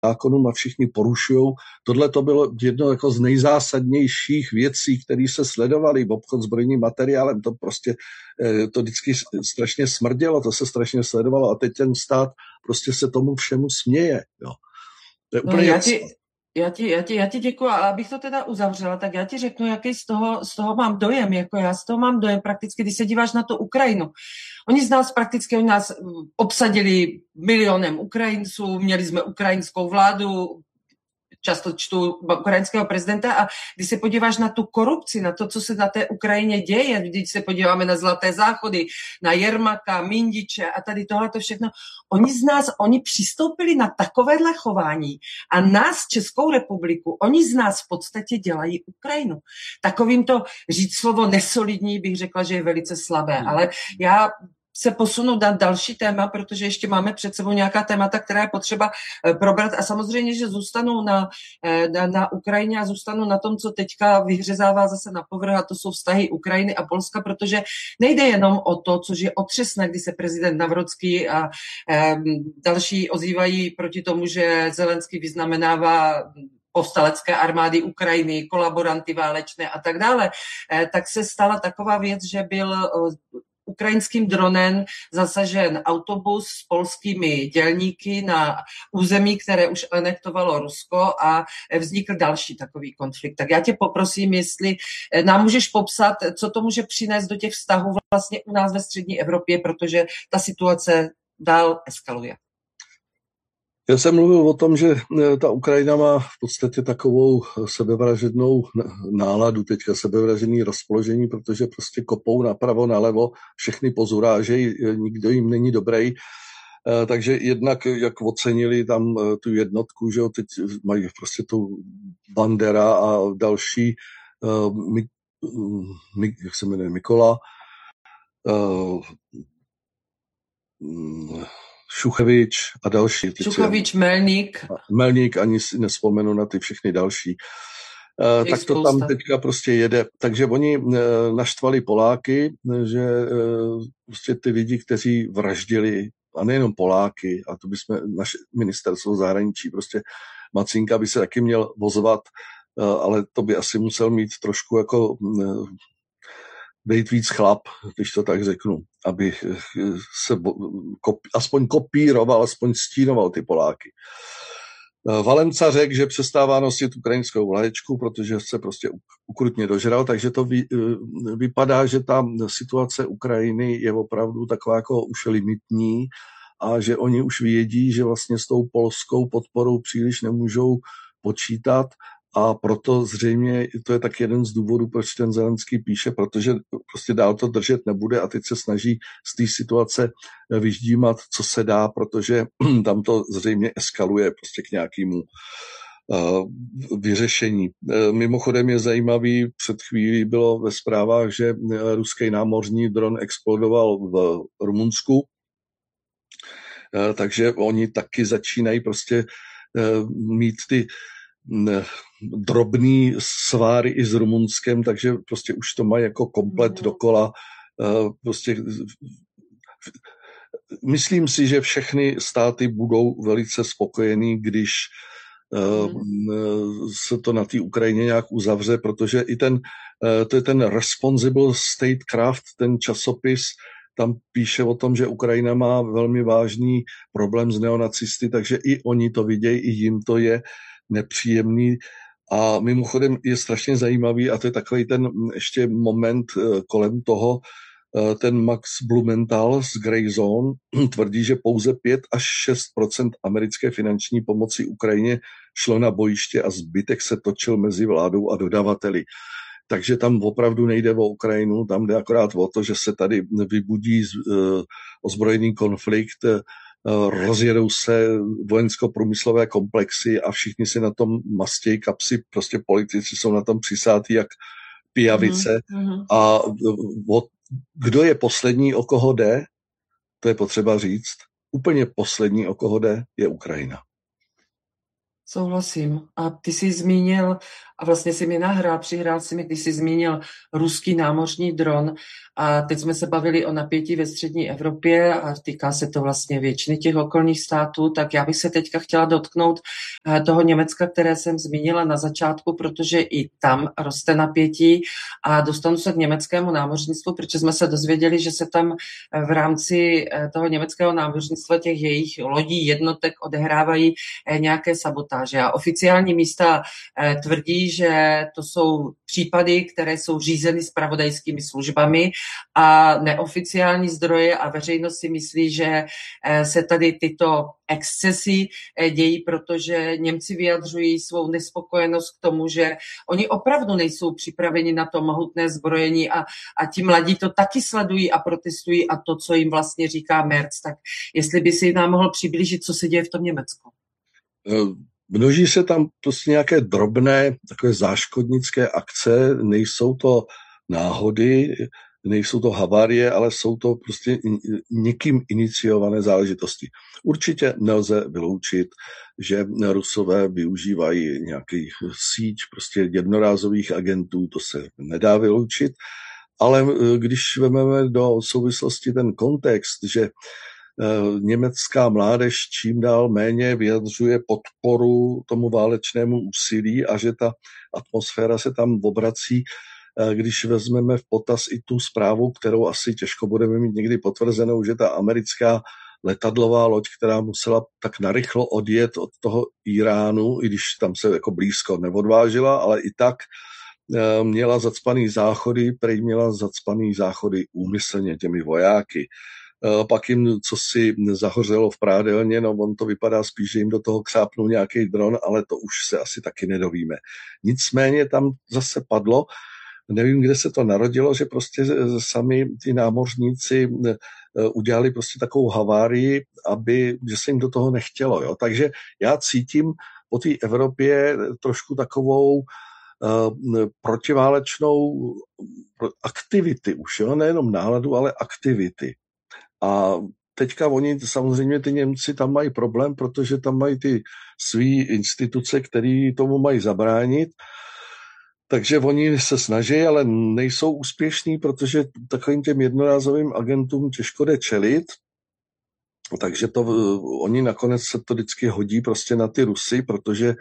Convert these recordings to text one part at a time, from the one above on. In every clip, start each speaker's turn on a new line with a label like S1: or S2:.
S1: zákonům a všichni porušují. Tohle to bylo jedno jako z nejzásadnějších věcí, které se sledovaly. Obchod s zbrojním materiálem, to prostě to vždycky strašně smrdělo, to se strašně sledovalo a teď ten stát prostě se tomu všemu směje. Jo. To je úplně
S2: Já ti děkuji, ale abych to teda uzavřela, tak já ti řeknu, jaký z toho mám dojem. Jako já z toho mám dojem prakticky, když se díváš na tu Ukrajinu. Oni nás obsadili milionem Ukrajinců, měli jsme ukrajinskou vládu, často čtu ukrajinského prezidenta a když se podíváš na tu korupci, na to, co se na té Ukrajině děje, když se podíváme na Zlaté záchody, na Jermaka, Mindiče a tady tohleto všechno, oni přistoupili na takovéhle chování a nás, Českou republiku, oni z nás v podstatě dělají Ukrajinu. Takovýmto říct slovo nesolidní bych řekla, že je velice slabé, ale já se posunu na další téma, protože ještě máme před sebou nějaká témata, která je potřeba probrat a samozřejmě, že zůstanu na Ukrajině a zůstanu na tom, co teďka vyhřezává zase na povrch a to jsou vztahy Ukrajiny a Polska, protože nejde jenom o to, což je otřesné, kdy se prezident Navrocký a další ozývají proti tomu, že Zelenský vyznamenává povstalecké armády Ukrajiny, kolaboranty válečné a tak dále, tak se stala taková věc, že byl ukrajinským dronem zasažen autobus s polskými dělníky na území, které už anektovalo Rusko a vznikl další takový konflikt. Tak já tě poprosím, jestli nám můžeš popsat, co to může přinést do těch vztahů vlastně u nás ve střední Evropě, protože ta situace dál eskaluje.
S1: Já jsem mluvil o tom, že ta Ukrajina má v podstatě takovou sebevražednou náladu, teďka sebevražedný rozpoložení, protože prostě kopou napravo, nalevo, všechny pozurážejí, nikdo jim není dobrý. Takže jednak, jak ocenili tam tu jednotku, že jo, teď mají prostě tu Bandera a další, jak se jmenuje, Mikola, Šuchevič a další.
S2: Šuchevič, Melník.
S1: Melník, ani si nespomenu na ty všechny další. Tak to tam teďka prostě jede. Takže oni naštvali Poláky, že prostě ty lidi, kteří vraždili, a nejenom Poláky, a to by jsme, naše ministerstvo zahraničí, prostě Macínka by se taky měl vozvat, ale to by asi musel mít trošku jako být víc chlap, když to tak řeknu, aby se aspoň kopíroval, aspoň stínoval ty Poláky. Valenca řekl, že přestává nosit ukrajinskou vlaječku, protože se prostě ukrutně dožral, takže to vypadá, že ta situace Ukrajiny je opravdu taková jako už limitní a že oni už vědí, že vlastně s tou polskou podporou příliš nemůžou počítat. A proto zřejmě to je tak jeden z důvodů, proč ten Zelenský píše, protože prostě dál to držet nebude a teď se snaží z té situace vyždímat, co se dá, protože tam to zřejmě eskaluje prostě k nějakému vyřešení. Mimochodem je zajímavý, před chvílí bylo ve zprávách, že ruský námořní dron explodoval v Rumunsku, takže oni taky začínají prostě mít ty drobný sváry i s Rumunskem, takže prostě už to mají jako komplet dokola. Prostě myslím si, že všechny státy budou velice spokojení, když se to na té Ukrajině nějak uzavře, protože i to je ten Responsible Statecraft, ten časopis, tam píše o tom, že Ukrajina má velmi vážný problém s neonacisty, takže i oni to vidějí, i jim to je nepříjemný. A mimochodem je strašně zajímavý, a to je takový ten ještě moment kolem toho, ten Max Blumenthal z Grey Zone tvrdí, že pouze 5-6% americké finanční pomoci Ukrajině šlo na bojiště a zbytek se točil mezi vládou a dodavateli. Takže tam opravdu nejde o Ukrajinu, tam jde akorát o to, že se tady vybudí ozbrojený konflikt, rozjedou se vojensko-průmyslové komplexy a všichni si na tom mastějí kapsy, prostě politici jsou na tom přisátí jak pijavice. A kdo je poslední, o koho jde, to je potřeba říct, úplně poslední, o koho jde, je Ukrajina.
S2: Souhlasím. A ty jsi zmínil a vlastně si mi přihrál si mi, když jsi zmínil ruský námořní dron a teď jsme se bavili o napětí ve střední Evropě a týká se to vlastně většiny těch okolních států, tak já bych se teďka chtěla dotknout toho Německa, které jsem zmínila na začátku, protože i tam roste napětí a dostanu se k německému námořnictvu, protože jsme se dozvěděli, že se tam v rámci toho německého námořnictva těch jejich lodí, jednotek odehrávají nějaké sabotáže. A oficiální místa tvrdí, že to jsou případy, které jsou řízeny zpravodajskými službami a neoficiální zdroje a veřejnost si myslí, že se tady tyto excesy dějí, protože Němci vyjadřují svou nespokojenost k tomu, že oni opravdu nejsou připraveni na to mohutné zbrojení a ti mladí to taky sledují a protestují a to, co jim vlastně říká Merz. Tak jestli by si nám mohl přiblížit, co se děje v tom Německu.
S1: Množí se tam prostě nějaké drobné, takové záškodnické akce, nejsou to náhody, nejsou to havárie, ale jsou to prostě někým iniciované záležitosti. Určitě nelze vyloučit, že Rusové využívají nějaký síť prostě jednorázových agentů, to se nedá vyloučit, ale když vezmeme do souvislosti ten kontext, že německá mládež čím dál méně vyjadřuje podporu tomu válečnému úsilí a že ta atmosféra se tam obrací, když vezmeme v potaz i tu zprávu, kterou asi těžko budeme mít někdy potvrzenou, že ta americká letadlová loď, která musela tak narychlo odjet od toho Iránu, i když tam se jako blízko neodvážila, ale i tak měla zacpaný záchody úmyslně těmi vojáky. Pak jim cosi zahořelo v prádelně, no on to vypadá spíš, že jim do toho křápnul nějaký dron, ale to už se asi taky nedovíme. Nicméně tam zase padlo, nevím, kde se to narodilo, že prostě sami ty námořníci udělali prostě takovou havárii, že se jim do toho nechtělo. Jo? Takže já cítím po té Evropě trošku takovou protiválečnou aktivity už, jo? Nejenom náladu, ale aktivity. A teďka oni samozřejmě ty Němci tam mají problém, protože tam mají ty svý instituce, které tomu mají zabránit. Takže oni se snaží, ale nejsou úspěšní, protože takovým těm jednorázovým agentům těžko jde čelit. Takže oni nakonec se to vždycky hodí prostě na ty Rusy, protože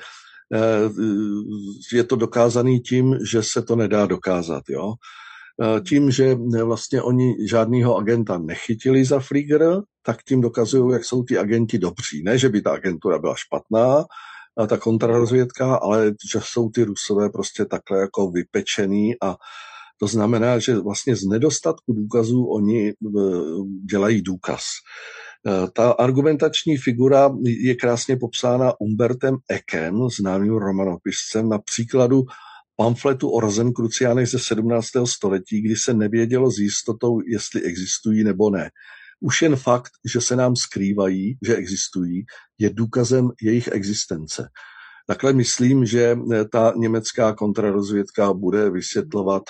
S1: je to dokázaný tím, že se to nedá dokázat, jo. Tím, že vlastně oni žádnýho agenta nechytili za flíger, tak tím dokazují, jak jsou ty agenti dobří. Ne, že by ta agentura byla špatná, ta kontrarozvědka, ale že jsou ty Rusové prostě takhle jako vypečený a to znamená, že vlastně z nedostatku důkazů oni dělají důkaz. Ta argumentační figura je krásně popsána Umbertem Eckem, známým romanopiscem, na příkladu pamfletu o Rosenkruciánech ze 17. století, kdy se nevědělo s jistotou, jestli existují nebo ne. Už jen fakt, že se nám skrývají, že existují, je důkazem jejich existence. Takhle myslím, že ta německá kontrarozvědka bude vysvětlovat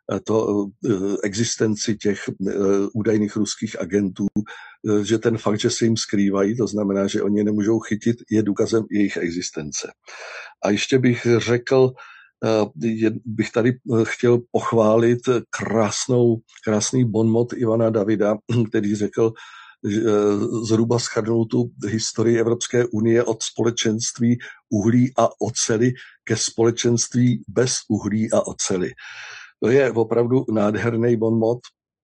S1: existenci těch údajných ruských agentů, že ten fakt, že se jim skrývají, to znamená, že oni je nemůžou chytit, je důkazem jejich existence. A ještě bych řekl, bych tady chtěl pochválit krásný bonmot Ivana Davida, který řekl, zhruba shrnul tu historii Evropské unie od společenství uhlí a oceli ke společenství bez uhlí a oceli. To je opravdu nádherný bonmot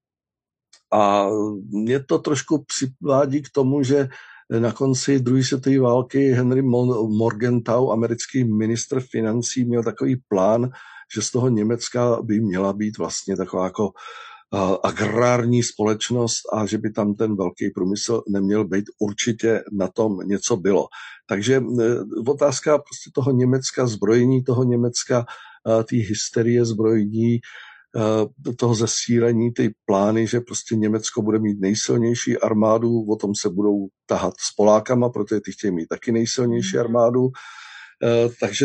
S1: a mě to trošku přivádí k tomu, že na konci druhé světové války Henry Morgenthau, americký ministr financí, měl takový plán, že z toho Německa by měla být vlastně taková jako agrární společnost a že by tam ten velký průmysl neměl být. Určitě na tom něco bylo. Takže otázka prostě toho Německa, zbrojení toho Německa, té hysterie zbrojení, toho zesílení, ty plány, že prostě Německo bude mít nejsilnější armádu, o tom se budou tahat s Polákama, protože ty chtějí mít taky nejsilnější armádu. Takže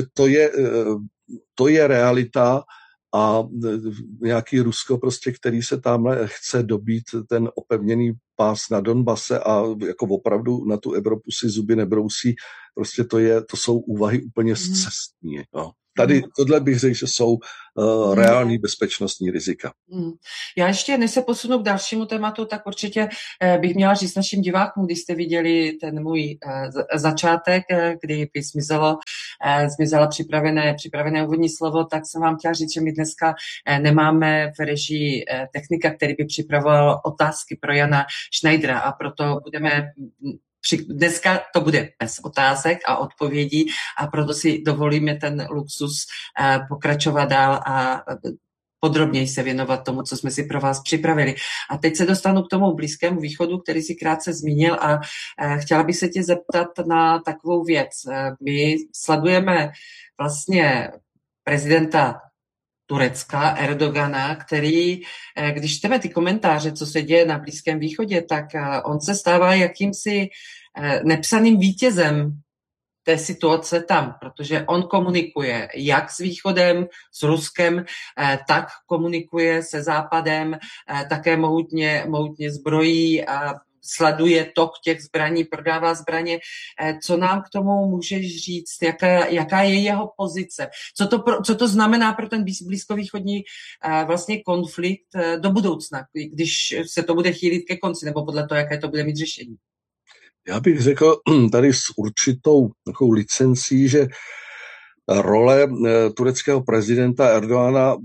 S1: to je realita a nějaký Rusko prostě, který se tamhle chce dobít ten opevněný pás na Donbase a jako opravdu na tu Evropu si zuby nebrousí, prostě to jsou úvahy úplně scestní. No. tady tohle bych řekl, že jsou reální bezpečnostní rizika.
S2: Já ještě, než se posunu k dalšímu tématu, tak určitě bych měla říct našim divákům, když jste viděli ten můj začátek, kdy by zmizelo připravené úvodní slovo, tak jsem vám chtěla říct, že my dneska nemáme v režii technika, který by připravoval otázky pro Jana Schneidera, a proto dneska to bude bez otázek a odpovědí, a proto si dovolíme ten luxus pokračovat dál a podrobněji se věnovat tomu, co jsme si pro vás připravili. A teď se dostanu k tomu Blízkému východu, který si krátce zmínil, a chtěla bych se tě zeptat na takovou věc. My sledujeme vlastně prezidenta Turecka, Erdogana, který, když čteme ty komentáře, co se děje na Blízkém východě, tak on se stává jakýmsi nepsaným vítězem té situace tam, protože on komunikuje jak s Východem, s Ruskem, tak komunikuje se Západem, také mohutně zbrojí a sleduje tok těch zbraní, prodává zbraně. Co nám k tomu můžeš říct? Jaká je jeho pozice? Co to znamená pro ten blízkovýchodní vlastně konflikt do budoucna, když se to bude chýlit ke konci, nebo podle toho, jaké to bude mít řešení?
S1: Já bych řekl tady s určitou takovou licencí, že role tureckého prezidenta Erdogana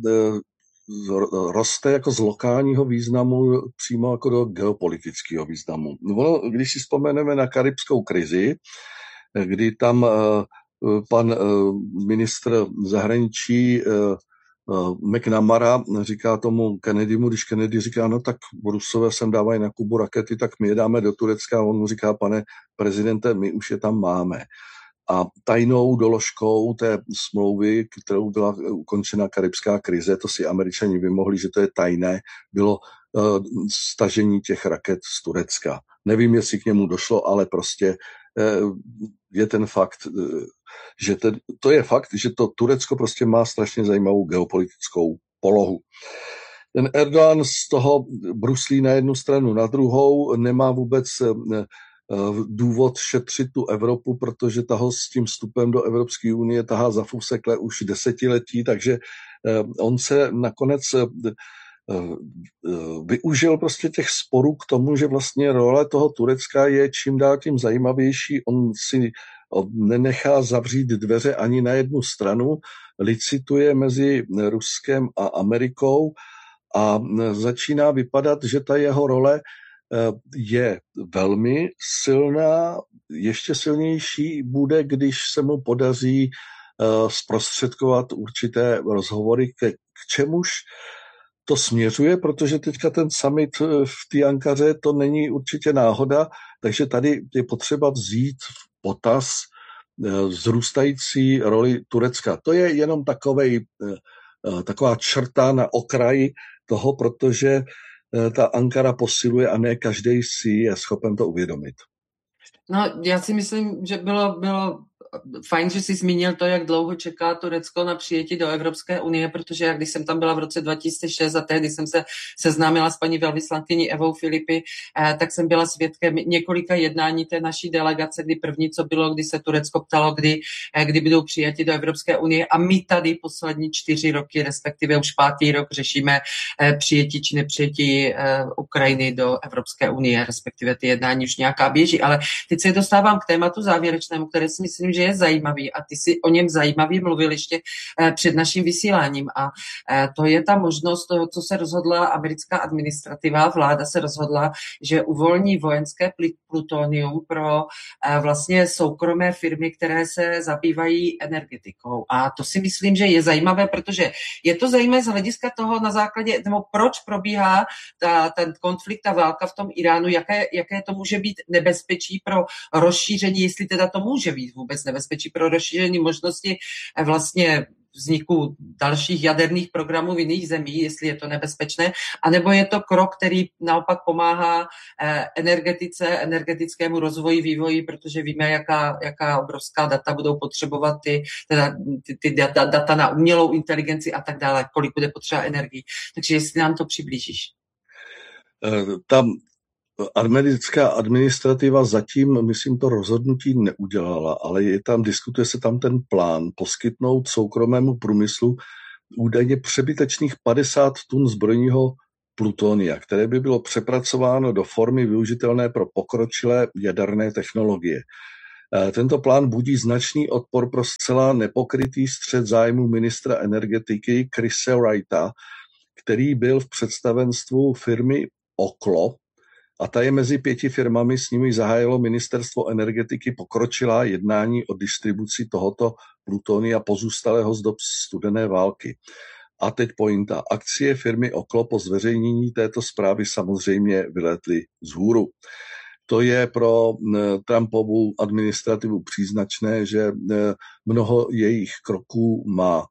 S1: roste jako z lokálního významu přímo jako do geopolitického významu. Když si vzpomeneme na karibskou krizi, kdy tam pan ministr zahraničí McNamara říká tomu Kennedymu, když Kennedy říká, no tak Rusové sem dávají na Kubu rakety, tak my je dáme do Turecka, a on mu říká, pane prezidente, my už je tam máme. A tajnou doložkou té smlouvy, kterou byla ukončena karibská krize, to si Američani vymohli, že to je tajné, bylo stažení těch raket z Turecka. Nevím, jestli k němu došlo, ale prostě je ten fakt, že to je fakt, že to Turecko prostě má strašně zajímavou geopolitickou polohu. Ten Erdogan z toho bruslí na jednu stranu, na druhou, nemá vůbec důvod šetřit tu Evropu, protože taho s tím vstupem do Evropské unie tahá za fusekle už desetiletí, takže on se nakonec využil prostě těch sporů k tomu, že vlastně role toho Turecka je čím dál tím zajímavější. On si nenechá zavřít dveře ani na jednu stranu, licituje mezi Ruskem a Amerikou a začíná vypadat, že ta jeho role je velmi silná, ještě silnější bude, když se mu podaří zprostředkovat určité rozhovory, k čemuž to směřuje, protože teďka ten summit v té Ankaře, to není určitě náhoda, takže tady je potřeba vzít v potaz vzrůstající roli Turecka. To je jenom taková črta na okraji toho, protože ta Ankara posiluje a ne každý si je schopen to uvědomit.
S2: No, já si myslím, že bylo fajn, že jsi zmínil to, jak dlouho čeká Turecko na přijetí do Evropské unie, protože jak když jsem tam byla v roce 2006 a tehdy jsem se seznámila s paní velvyslankyní Evou Filipy, tak jsem byla svědkem několika jednání té naší delegace, kdy první, co bylo, kdy se Turecko ptalo, kdy budou přijati do Evropské unie, a my tady poslední 4 roky, respektive už 5. rok, řešíme přijetí či nepřijetí Ukrajiny do Evropské unie, respektive ty jednání už nějaká běží. Ale teď se dostávám k tématu závěrečnému, které si myslím, že je zajímavý, a ty si o něm zajímavě mluvil ještě před naším vysíláním, a to je ta možnost toho, co se rozhodla americká administrativa, vláda se rozhodla, že uvolní vojenské plutonium pro vlastně soukromé firmy, které se zabývají energetikou. A to si myslím, že je zajímavé, protože je to zajímavé z hlediska toho, na základě, nebo proč probíhá ten konflikt, ta válka v tom Iránu, jaké to může být nebezpečí pro rozšíření, jestli teda to může být vůbec nebezpečí pro rozšíření možnosti vlastně vzniku dalších jaderných programů v jiných zemích, jestli je to nebezpečné, anebo je to krok, který naopak pomáhá energetickému rozvoji, vývoji, protože víme, jaká obrovská data budou potřebovat ty data na umělou inteligenci a tak dále, kolik bude potřeba energii. Takže jestli nám to přiblížíš.
S1: Americká administrativa zatím, myslím, to rozhodnutí neudělala, ale diskutuje se tam ten plán poskytnout soukromému průmyslu údajně přebytečných 50 tun zbrojního plutonia, které by bylo přepracováno do formy využitelné pro pokročilé jaderné technologie. Tento plán budí značný odpor pro zcela nepokrytý střet zájmu ministra energetiky Chrise Wrighta, který byl v představenstvu firmy Oklo, a ta je mezi 5 firmami, s nimi zahájilo ministerstvo energetiky pokročilá jednání o distribuci tohoto plutonia pozůstalého z dob studené války. A teď pointa. Akcie firmy Oklo po zveřejnění této zprávy samozřejmě vylétly vzhůru. To je pro Trumpovu administrativu příznačné, že mnoho jejich kroků má.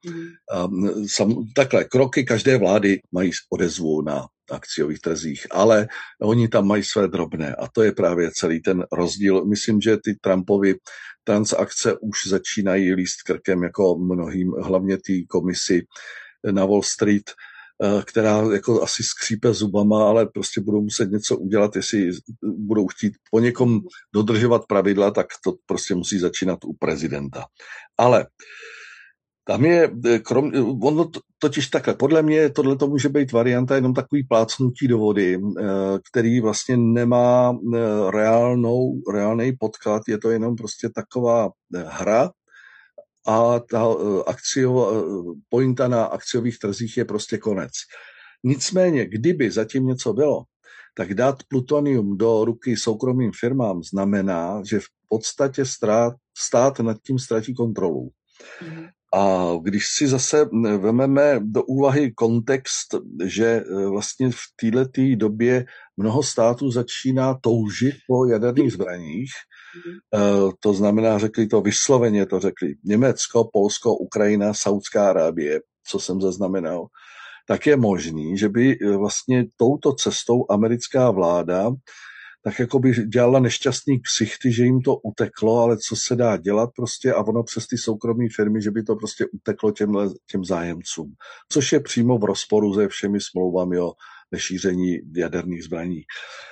S1: Takhle, kroky každé vlády mají odezvu na akciových trzích, ale oni tam mají své drobné a to je právě celý ten rozdíl. Myslím, že ty Trumpovy transakce už začínají líst krkem jako mnohým, hlavně té komisi na Wall Street, která jako asi skřípe zubama, ale prostě budou muset něco udělat, jestli budou chtít po někom dodržovat pravidla, tak to prostě musí začínat u prezidenta. Ale tam je, ono totiž takhle, podle mě tohleto může být varianta jenom takový plácnutí do vody, který vlastně nemá reálný podklad, je to jenom prostě taková hra, a ta pointa na akciových trzích je prostě konec. Nicméně, kdyby zatím něco bylo, tak dát plutonium do ruky soukromým firmám znamená, že v podstatě stát nad tím ztratí kontrolu. A když si zase vememe do úvahy kontext, že vlastně v této době mnoho států začíná toužit po jaderných zbraních, to znamená, řekli to vysloveně, to řekli Německo, Polsko, Ukrajina, Saudská Arábie, co jsem zaznamenal, tak je možný, že by vlastně touto cestou americká vláda tak jako by dělala nešťastný ksichty, že jim to uteklo, ale co se dá dělat prostě a ono přes ty soukromé firmy, že by to prostě uteklo těm zájemcům, což je přímo v rozporu se všemi smlouvami o nešíření jaderných zbraní.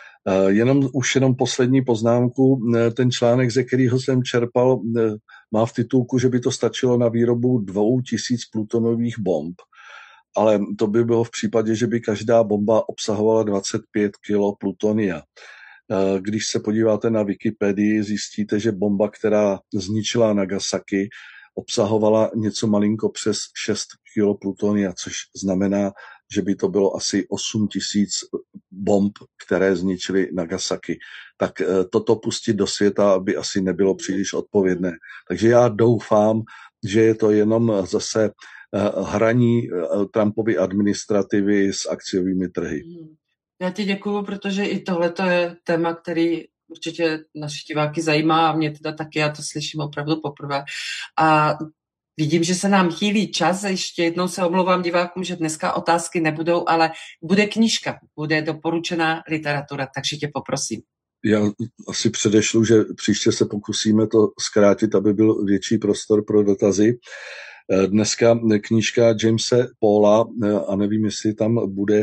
S1: Jenom poslední poznámku. Ten článek, ze kterého jsem čerpal, má v titulku, že by to stačilo na výrobu 2000 plutonových bomb, ale to by bylo v případě, že by každá bomba obsahovala 25 kg plutonia. Když se podíváte na Wikipedii, zjistíte, že bomba, která zničila Nagasaki, obsahovala něco malinko přes 6 kg plutonia, což znamená, že by to bylo asi 8 000 bomb, které zničily Nagasaki. Tak toto pustit do světa by asi nebylo příliš odpovědné. Takže já doufám, že je to jenom zase hraní Trumpovy administrativy s akciovými trhy.
S2: Já ti děkuju, protože i tohle je téma, který určitě naši diváky zajímá a mě teda taky, já to slyším opravdu poprvé. A vidím, že se nám chýlí čas. Ještě jednou se omlouvám divákům, že dneska otázky nebudou, ale bude knížka, bude doporučená literatura, takže tě poprosím.
S1: Já asi předešlu, že příště se pokusíme to zkrátit, aby byl větší prostor pro dotazy. Dneska knížka Jamese Paula, a nevím, jestli tam bude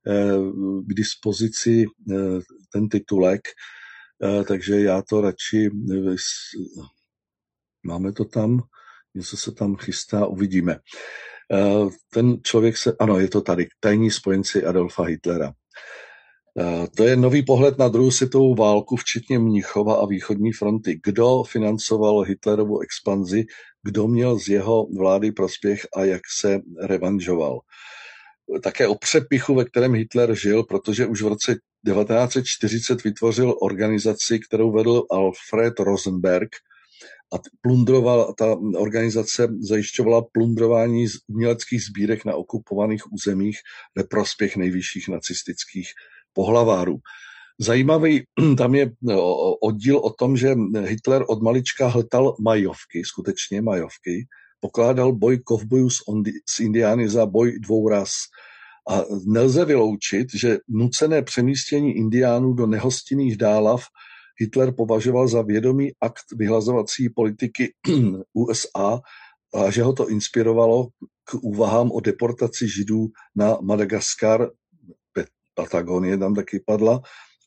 S1: k dispozici ten titulek, takže já to radši, máme to tam, něco se tam chystá, uvidíme. Ten člověk ano, je to tady, Tajní spojenci Adolfa Hitlera. To je nový pohled na druhou světovou válku, včetně Mnichova a východní fronty. Kdo financoval Hitlerovu expanzi, kdo měl z jeho vlády prospěch a jak se revanžoval. Také o přepichu, ve kterém Hitler žil, protože už v roce 1940 vytvořil organizaci, kterou vedl Alfred Rosenberg, a ta organizace zajišťovala plundrování uměleckých sbírek na okupovaných územích ve prospěch nejvyšších nacistických pohlavárů. Zajímavý tam je oddíl o tom, že Hitler od malička hltal majovky, skutečně majovky, pokládal boj kovbojů s Indiány za boj dvou ras. A nelze vyloučit, že nucené přemístění Indiánů do nehostinných dálav Hitler považoval za vědomý akt vyhlazovací politiky USA a že ho to inspirovalo k úvahám o deportaci Židů na Madagaskar, Patagonie tam taky padla,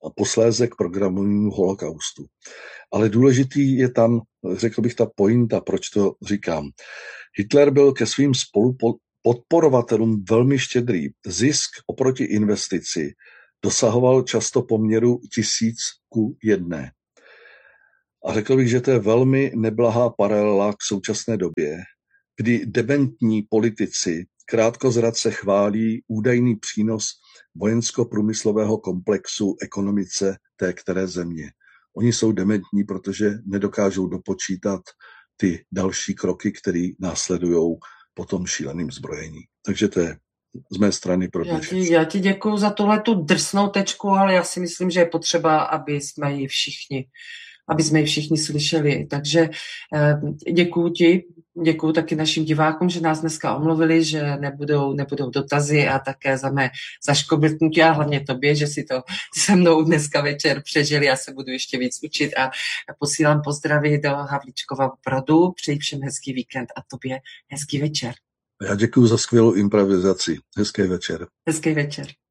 S1: a posléze k programovému holokaustu. Ale důležitý je tam, řekl bych, ta pointa, proč to říkám. Hitler byl ke svým podporovatelům velmi štědrý. Zisk oproti investici dosahoval často poměru 1000:1. A řekl bych, že to je velmi neblahá paralela k současné době, kdy dementní politici krátkozradce chválí údajný přínos vojensko-průmyslového komplexu ekonomice té které země. Oni jsou dementní, protože nedokážou dopočítat ty další kroky, které následují po tom šíleným zbrojení. Takže to je z mé strany pro dnešek.
S2: Já ti děkuju za tuhletu drsnou tečku, ale já si myslím, že je potřeba, aby jsme ji všichni slyšeli. Takže děkuju ti, děkuju taky našim divákům, že nás dneska omluvili, že nebudou dotazy a také za mé zaškobrtnutí a hlavně tobě, že si to se mnou dneska večer přežili. Já se budu ještě víc učit a posílám pozdravy do Havlíčkova Brodu. Přeji všem hezký víkend a tobě hezký večer.
S1: Já děkuju za skvělou improvizaci. Hezký večer.
S2: Hezký večer.